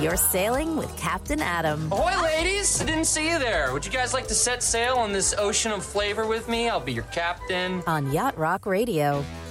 You're sailing with Captain Adam. Ahoy, ladies! I didn't see you there. Would you guys like to set sail on this ocean of flavor with me? I'll be your captain. On Yacht Rock Radio.